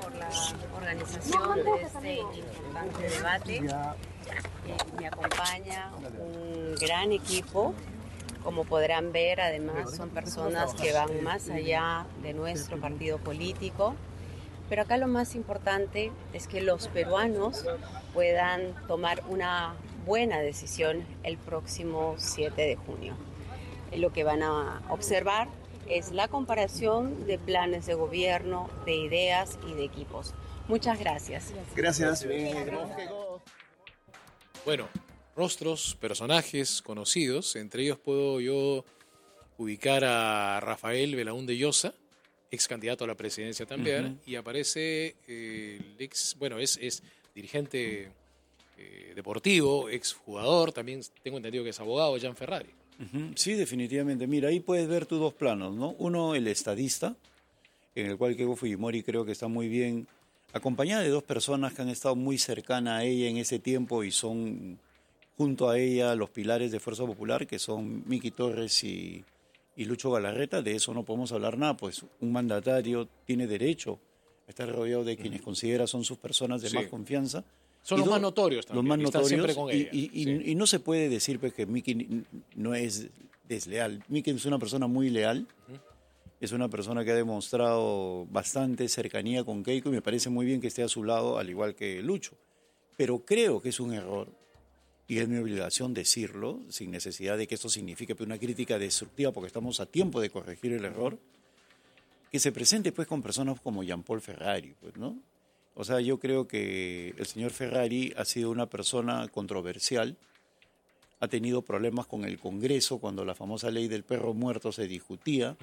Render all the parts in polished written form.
por la organización de este importante debate. Me acompaña un gran equipo. Como podrán ver, además, son personas que van más allá de nuestro partido político. Pero acá lo más importante es que los peruanos puedan tomar una buena decisión el próximo 7 de junio. Lo que van a observar es la comparación de planes de gobierno, de ideas y de equipos. Muchas gracias. Gracias. Bueno, rostros, personajes conocidos, entre ellos puedo yo ubicar a Rafael Belaúnde Llosa, ex candidato a la presidencia también, y aparece el ex, bueno, es dirigente deportivo, ex jugador, también tengo entendido que es abogado, Jean Ferrari. Sí, definitivamente. Mira, ahí puedes ver tus dos planos, ¿no? Uno, el estadista, en el cual Keiko Fujimori creo que está muy bien, acompañada de dos personas que han estado muy cercanas a ella en ese tiempo y son, junto a ella, los pilares de Fuerza Popular, que son Miki Torres y Lucho Galarreta. De eso no podemos hablar nada, pues un mandatario tiene derecho a estar rodeado de quienes considera son sus personas de más confianza. Son los más notorios también, los más notorios, siempre con ella. Y no se puede decir pues, que Miki no es desleal. Miki es una persona muy leal, es una persona que ha demostrado bastante cercanía con Keiko y me parece muy bien que esté a su lado, al igual que Lucho. Pero creo que es un error, y es mi obligación decirlo, sin necesidad de que esto signifique una crítica destructiva, porque estamos a tiempo de corregir el error, que se presente pues con personas como Jean-Paul Ferrari, pues, ¿no? O sea, yo creo que el señor Ferrari ha sido una persona controversial, ha tenido problemas con el Congreso cuando la famosa ley del perro muerto se discutía.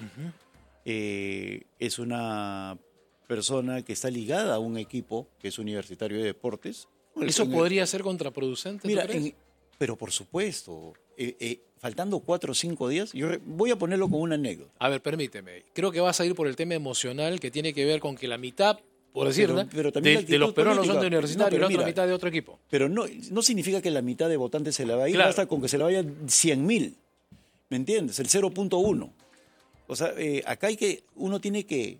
Es una persona que está ligada a un equipo que es Universitario de Deportes. ¿Eso podría ser contraproducente? Mira, pero por supuesto, faltando 4 o 5 días, yo voy a ponerlo con una anécdota. A ver, permíteme. Creo que vas a ir por el tema emocional que tiene que ver con que la mitad, por decirlo, de los peruanos son de Universitario y la otra mitad de otro equipo. Pero no significa que la mitad de votantes se la va a ir, basta con que se la vayan 100.000. ¿Me entiendes? El 0.1. O sea, acá uno tiene que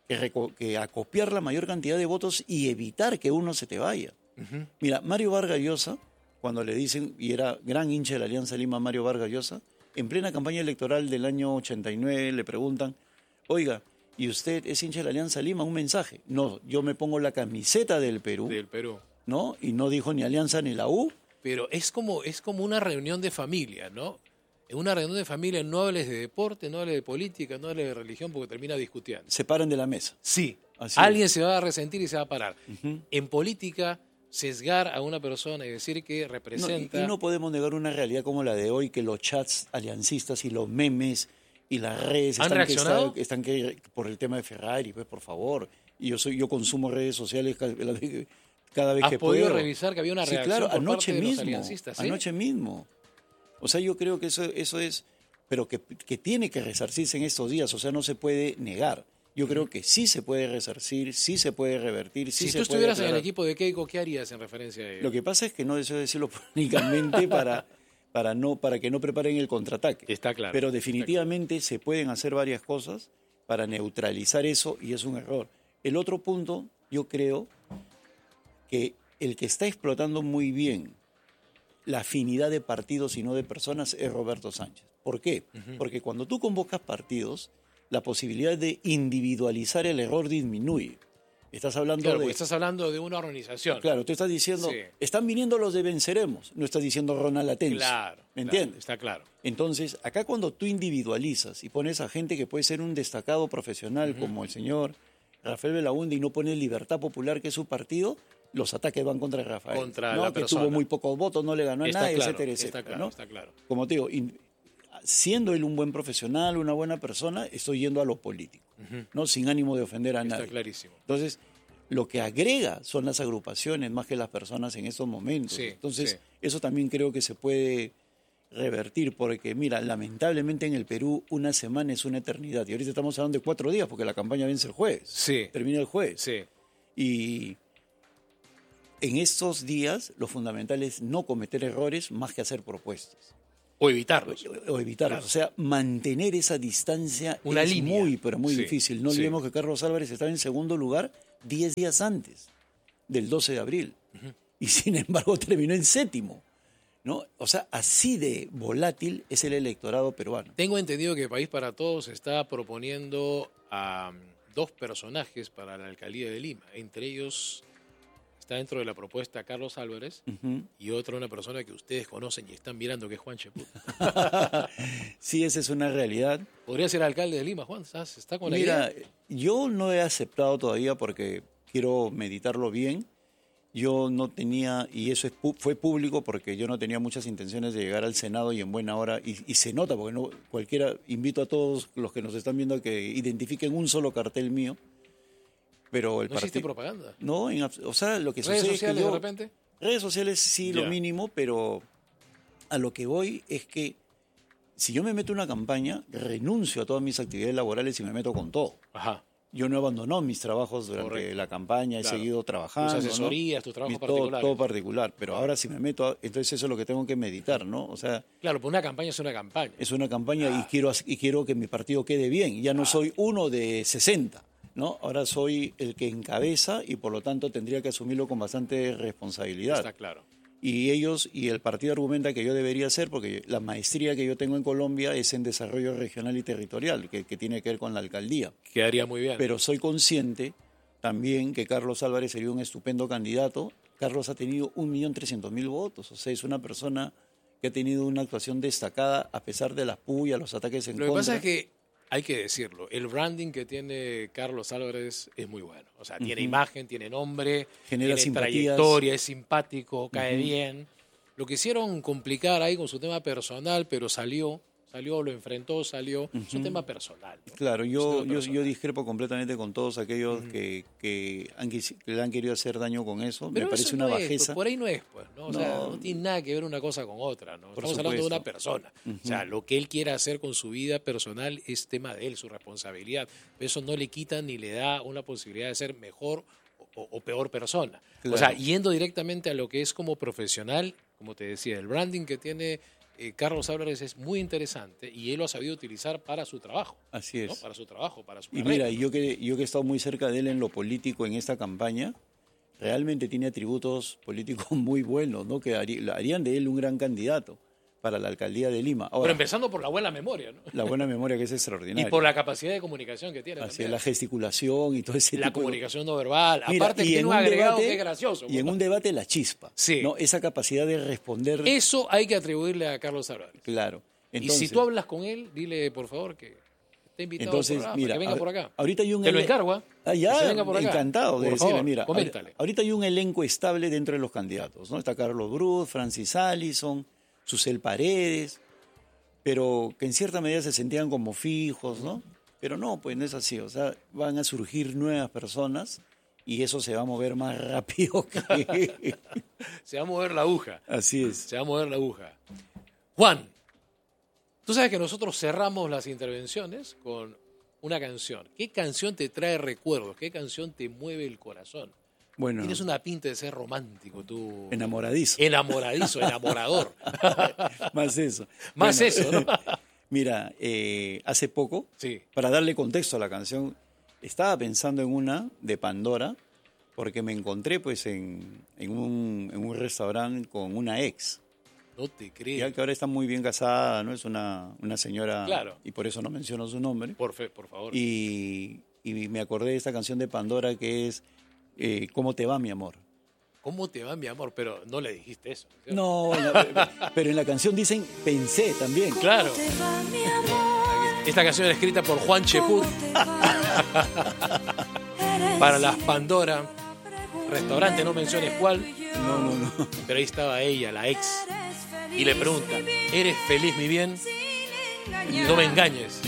acopiar la mayor cantidad de votos y evitar que uno se te vaya. Mira, Mario Vargas Llosa, cuando le dicen, y era gran hincha de la Alianza Lima, Mario Vargas Llosa, en plena campaña electoral del año 89 le preguntan, oiga, ¿y usted es hincha de la Alianza Lima? Un mensaje. No, yo me pongo la camiseta del Perú. Del Perú. ¿No? Y no dijo ni Alianza ni la U. Pero es como una reunión de familia, ¿no? En una reunión de familia no hables de deporte, no hables de política, no hables de religión, porque termina discutiendo. Se paran de la mesa. Sí. Alguien se va a resentir y se va a parar. En política, sesgar a una persona y decir que representa... Y no podemos negar una realidad como la de hoy, que los chats aliancistas y los memes y las redes ¿Han reaccionado? están por el tema de Ferrari, pues por favor. Y yo consumo redes sociales cada vez que puedo. ¿Has podido revisar que había una reacción claro, por anoche parte de mismo, los aliancistas? ¿Sí? Anoche mismo. O sea, yo creo que eso es, pero que tiene que resarcirse en estos días, o sea, no se puede negar. Yo creo que sí se puede resarcir, sí se puede revertir, sí se puede... Si tú estuvieras en el equipo de Keiko, ¿qué harías en referencia a ello? Lo que pasa es que no deseo decirlo públicamente para que no preparen el contraataque. Está claro. Pero definitivamente se pueden hacer varias cosas para neutralizar eso y es un error. El otro punto, yo creo que el que está explotando muy bien la afinidad de partidos y no de personas es Roberto Sánchez. ¿Por qué? Porque cuando tú convocas partidos, la posibilidad de individualizar el error disminuye. Estás hablando de una organización. Claro, tú estás diciendo, están viniendo los de Venceremos, no estás diciendo Ronald Atencio. Claro. ¿Me entiendes? Está claro. Entonces, acá cuando tú individualizas y pones a gente que puede ser un destacado profesional como el señor Rafael Belaúnde y no pones Libertad Popular, que es su partido, los ataques van contra Rafael. Contra ¿no? la que persona. tuvo muy pocos votos, no le ganó a nadie, etcétera, etcétera. Está claro, ¿no? está claro. Como te digo, siendo él un buen profesional, una buena persona, estoy yendo a lo político, ¿no? Sin ánimo de ofender a nadie. Está clarísimo. Entonces, lo que agrega son las agrupaciones más que las personas en estos momentos. Entonces, eso también creo que se puede revertir, porque mira, lamentablemente en el Perú una semana es una eternidad. Y ahorita estamos hablando de 4 días, porque la campaña vence el jueves. Sí. Termina el jueves. Sí. Y en estos días lo fundamental es no cometer errores más que hacer propuestas. O evitarlos. Claro. O sea, mantener esa distancia una es línea. muy, pero muy difícil. No olvidemos que Carlos Álvarez estaba en segundo lugar 10 días antes del 12 de abril. Y sin embargo terminó en 7º. ¿No? O sea, así de volátil es el electorado peruano. Tengo entendido que País para Todos está proponiendo a 2 personajes para la alcaldía de Lima. Entre ellos está dentro de la propuesta Carlos Álvarez y una persona que ustedes conocen y están mirando, que es Juan Cheput. Sí, esa es una realidad. ¿Podría ser alcalde de Lima, Juan? ¿Está con la Mira, idea? yo no he aceptado todavía porque quiero meditarlo bien. Yo no tenía, y eso fue público porque yo no tenía muchas intenciones de llegar al Senado y en buena hora, y se nota, porque no cualquiera, invito a todos los que nos están viendo a que identifiquen un solo cartel mío, pero el ¿No hiciste propaganda? No, o sea, lo que ¿Redes sucede sociales es que de repente? Redes sociales sí, Ya. lo mínimo, pero a lo que voy es que si yo me meto en una campaña, renuncio a todas mis actividades laborales y me meto con todo. Ajá. Yo no he abandonado mis trabajos durante Correcto. la campaña, Claro. he seguido trabajando. Tus asesorías, tus trabajos particulares. Todo particular, pero ahora si me meto, entonces eso es lo que tengo que meditar, ¿no? O sea, Claro, pues una campaña es una campaña. es una campaña y quiero que mi partido quede bien. Ya no soy uno de 60, ¿no? Ahora soy el que encabeza y por lo tanto tendría que asumirlo con bastante responsabilidad. Está claro. Y el partido argumenta que yo debería ser, porque la maestría que yo tengo en Colombia es en desarrollo regional y territorial, que tiene que ver con la alcaldía. Quedaría muy bien. Pero soy consciente también que Carlos Álvarez sería un estupendo candidato. Carlos ha tenido 1.300.000 votos, o sea, es una persona que ha tenido una actuación destacada a pesar de las pullas, los ataques en Lo que contra. pasa es que hay que decirlo, el branding que tiene Carlos Álvarez es muy bueno. O sea, tiene imagen, tiene nombre, Genera tiene simpatías. trayectoria, es simpático, cae bien. Lo quisieron complicar ahí con su tema personal, pero salió, lo enfrentó, salió. Es un tema personal, ¿no? Claro, Es un yo tema personal. discrepo completamente con todos aquellos que le han querido hacer daño con eso. Pero me parece eso una no es, bajeza. pues, por ahí no es, pues, ¿no? O sea, No. no tiene nada que ver una cosa con otra, ¿no? Por Estamos hablando de supuesto. una persona. O sea, lo que él quiera hacer con su vida personal es tema de él, su responsabilidad. Eso no le quita ni le da una posibilidad de ser mejor o peor persona. Claro. O sea, yendo directamente a lo que es como profesional, como te decía, el branding que tiene Carlos Álvarez es muy interesante y él lo ha sabido utilizar para su trabajo. Así es. ¿No? Para su trabajo, para su Y carrera. mira, yo que he estado muy cerca de él en lo político en esta campaña, realmente tiene atributos políticos muy buenos, ¿no? Que harían de él un gran candidato para la alcaldía de Lima. Pero Ahora, empezando por la buena memoria, ¿no? la buena memoria que es Y extraordinaria. por la capacidad de comunicación que tiene. Hacia también. la gesticulación y todo ese La tipo de... comunicación no verbal. Mira, Aparte y tiene en un un agregado debate- que es gracioso. Y en ¿no? un debate la chispa, Sí. ¿no? Esa capacidad de responder, Eso hay que atribuirle a Carlos Álvarez. claro. Y Entonces, si tú hablas con él, dile por favor que esté invitado entonces, al programa, mira, que venga por acá. ahorita hay un Te lo encargo, ¿ah? Ah, ya, Que se venga por acá. encantado de Por decirle, favor, mira, coméntale. ahorita hay un elenco estable dentro de los candidatos, ¿no? Está Carlos Brut, Francis Allison, Susel Paredes, pero que en cierta medida se sentían como fijos, ¿no? Pero no, pues no es así, o sea, van a surgir nuevas personas y eso se va a mover más rápido que... Se va a mover la aguja. Así es. Se va a mover la aguja. Juan, tú sabes que nosotros cerramos las intervenciones con una canción. ¿Qué canción te trae recuerdos? ¿Qué canción te mueve el corazón? Bueno, Tienes una pinta de ser romántico, tú. enamoradizo. Enamoradizo, enamorador. Más eso. Más Bueno, eso, ¿no? Mira, hace poco, Sí. para darle contexto a la canción, estaba pensando en una de Pandora, porque me encontré pues en un restaurante con una ex, No te creo. ya que ahora está muy bien casada, ¿no? Es una señora, Claro. y por eso no menciono su nombre. Por favor. Y me acordé de esta canción de Pandora que es ¿Cómo te va, mi amor? ¿Cómo te va, mi amor? Pero no le dijiste eso. ¿cierto? No, pero en la canción dicen pensé también. Claro. Esta canción es escrita por Juan Cheput para las Pandora. Restaurante, no menciones cuál, No. pero ahí estaba ella, la ex. Y le pregunta, ¿eres feliz, mi bien? No me engañes.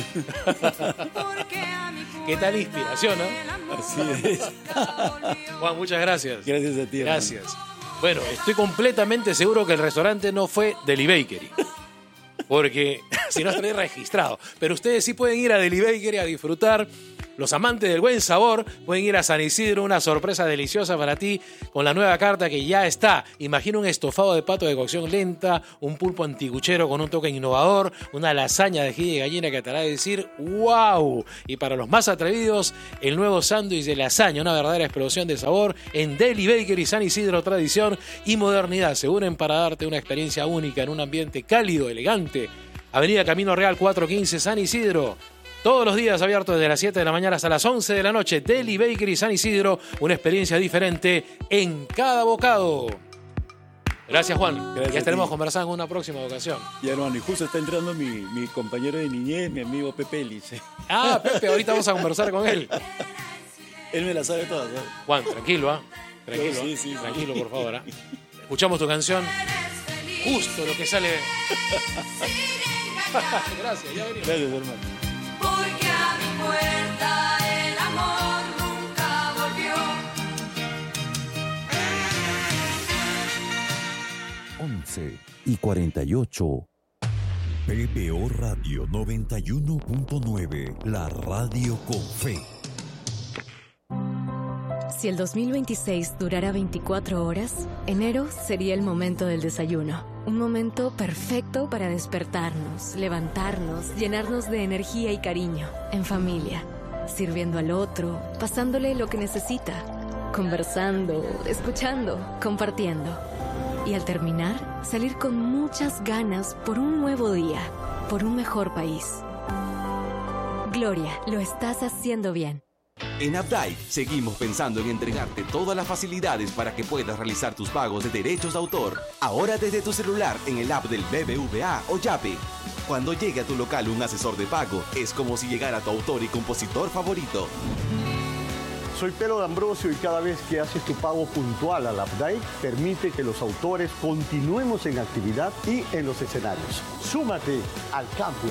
¿Qué tal inspiración, no? Así es. Juan, muchas gracias. Gracias a ti, hermano. Gracias. Bueno, estoy completamente seguro que el restaurante no fue Deli Bakery. Porque si no estaría registrado. Pero ustedes sí pueden ir a Deli Bakery a disfrutar los amantes del buen sabor pueden ir a San Isidro, una sorpresa deliciosa para ti con la nueva carta que ya está. Imagina un estofado de pato de cocción lenta, un pulpo anticuchero con un toque innovador, una lasaña de ají de gallina que te hará decir ¡wow! Y para los más atrevidos, el nuevo sándwich de lasaña, una verdadera explosión de sabor en Deli Bakery San Isidro. Tradición y modernidad se unen para darte una experiencia única en un ambiente cálido, elegante. Avenida Camino Real 415 San Isidro. Todos los días abiertos desde las 7 de la mañana hasta las 11 de la noche. Deli Bakery San Isidro, una experiencia diferente en cada bocado. Gracias, Juan. Gracias, ya estaremos conversando en una próxima ocasión. Ya, hermano, y justo está entrando mi compañero de niñez, mi amigo Pepe Ellis. Ah, Pepe, ahorita vamos a conversar con él. Él me la sabe toda, ¿sabes? Juan, tranquilo, ¿ah? Tranquilo, Sí, sí, tranquilo, por favor. ¿Ah? Escuchamos tu canción. Justo lo que sale. Gracias, ya venimos. Gracias, hermano. Porque a mi puerta el amor nunca volvió. 11:48. PBO Radio 91.9, la radio con fe. Si el 2026 durara 24 horas, enero sería el momento del desayuno. Un momento perfecto para despertarnos, levantarnos, llenarnos de energía y cariño, en familia, sirviendo al otro, pasándole lo que necesita, conversando, escuchando, compartiendo. Y al terminar, salir con muchas ganas por un nuevo día, por un mejor país. Gloria, lo estás haciendo bien. En Updike seguimos pensando en entregarte todas las facilidades para que puedas realizar tus pagos de derechos de autor. Ahora desde tu celular en el app del BBVA o Yape. Cuando llegue a tu local un asesor de pago, es como si llegara tu autor y compositor favorito. Soy Pedro D'Ambrosio y cada vez que haces tu pago puntual al Updike, permite que los autores continuemos en actividad y en los escenarios. Súmate al cambio.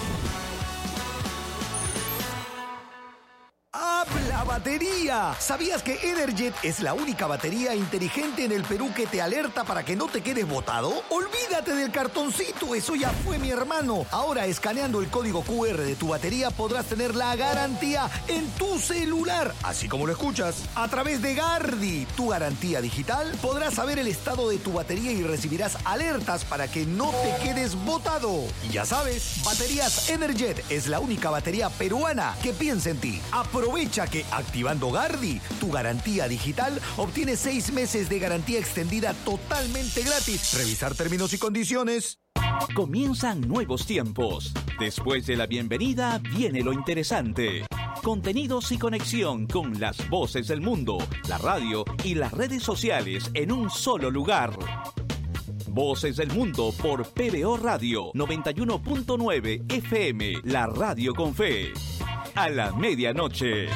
¡Habla batería! ¿Sabías que Energet es la única batería inteligente en el Perú que te alerta para que no te quedes botado? ¡Olvídate del cartoncito! Eso ya fue, mi hermano. Ahora, escaneando el código QR de tu batería, podrás tener la garantía en tu celular. Así como lo escuchas. A través de Gardi, tu garantía digital, podrás saber el estado de tu batería y recibirás alertas para que no te quedes botado. Y ya sabes, Baterías Energet es la única batería peruana que piensa en ti. Aprovecha que activando Gardi, tu garantía digital, obtienes 6 meses de garantía extendida totalmente gratis. Revisar términos y condiciones. Comienzan nuevos tiempos. Después de la bienvenida viene lo interesante. Contenidos y conexión con las voces del mundo, la radio y las redes sociales en un solo lugar. Voces del Mundo por PBO Radio 91.9 FM, la radio con fe. A la medianoche.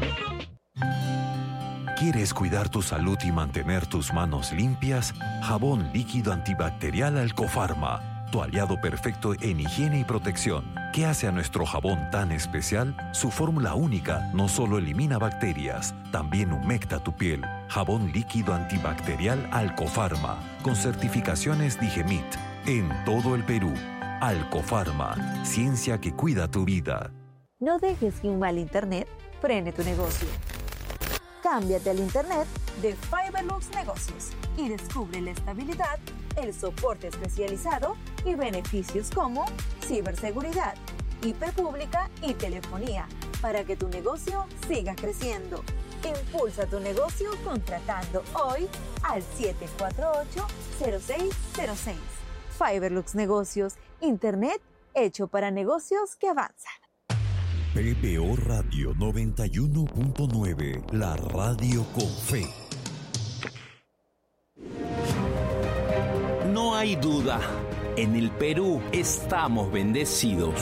¿Quieres cuidar tu salud y mantener tus manos limpias? Jabón líquido antibacterial Alcofarma, tu aliado perfecto en higiene y protección. ¿Qué hace a nuestro jabón tan especial? Su fórmula única no solo elimina bacterias, también humecta tu piel. Jabón líquido antibacterial Alcofarma, con certificaciones Digemit, en todo el Perú. Alcofarma, ciencia que cuida tu vida. No dejes que un mal internet frene tu negocio. Cámbiate al internet de Fiberlux Negocios y descubre la estabilidad, el soporte especializado y beneficios como ciberseguridad, IP pública y telefonía para que tu negocio siga creciendo. Impulsa tu negocio contratando hoy al 748-0606. Fiberlux Negocios, internet hecho para negocios que avanzan. PBO Radio 91.9, la radio con fe. No hay duda, en el Perú estamos bendecidos.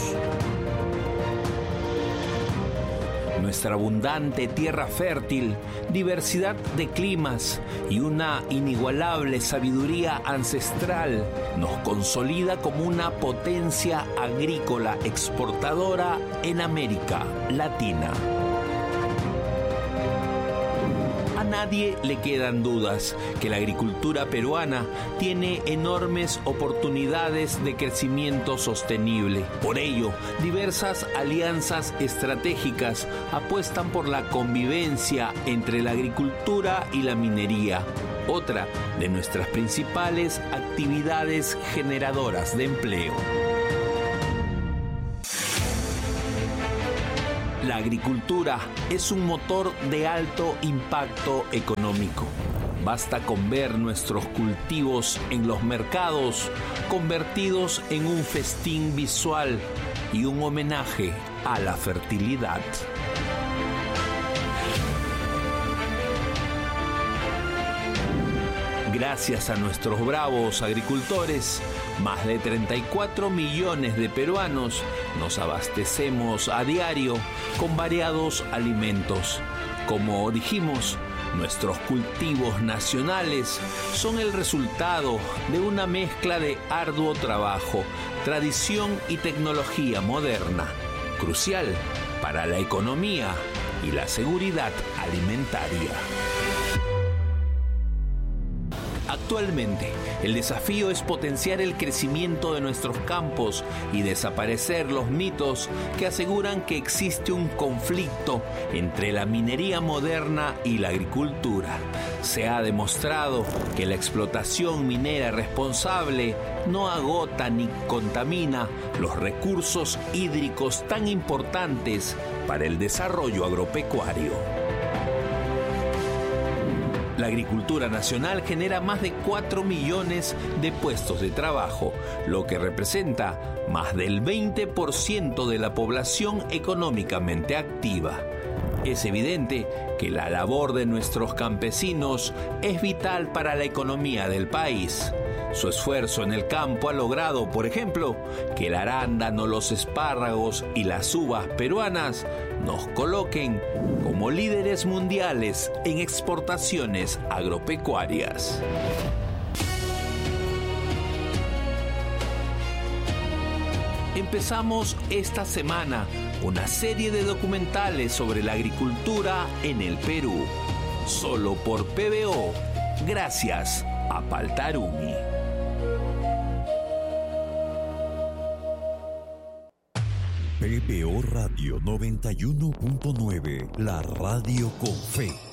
Nuestra abundante tierra fértil, diversidad de climas y una inigualable sabiduría ancestral nos consolida como una potencia agrícola exportadora en América Latina. nadie le quedan dudas que la agricultura peruana tiene enormes oportunidades de crecimiento sostenible. Por ello, diversas alianzas estratégicas apuestan por la convivencia entre la agricultura y la minería, otra de nuestras principales actividades generadoras de empleo. La agricultura es un motor de alto impacto económico. Basta con ver nuestros cultivos en los mercados convertidos en un festín visual y un homenaje a la fertilidad. Gracias a nuestros bravos agricultores, más de 34 millones de peruanos nos abastecemos a diario con variados alimentos. Como dijimos, nuestros cultivos nacionales son el resultado de una mezcla de arduo trabajo, tradición y tecnología moderna, crucial para la economía y la seguridad alimentaria. Actualmente, el desafío es potenciar el crecimiento de nuestros campos y desaparecer los mitos que aseguran que existe un conflicto entre la minería moderna y la agricultura. Se ha demostrado que la explotación minera responsable no agota ni contamina los recursos hídricos tan importantes para el desarrollo agropecuario. La agricultura nacional genera más de 4 millones de puestos de trabajo, lo que representa más del 20% de la población económicamente activa. Es evidente que la labor de nuestros campesinos es vital para la economía del país. Su esfuerzo en el campo ha logrado, por ejemplo, que el arándano, los espárragos y las uvas peruanas nos coloquen como líderes mundiales en exportaciones agropecuarias. Empezamos esta semana una serie de documentales sobre la agricultura en el Perú, solo por PBO, gracias a Paltarumi. PBO Radio 91.9, la radio con fe.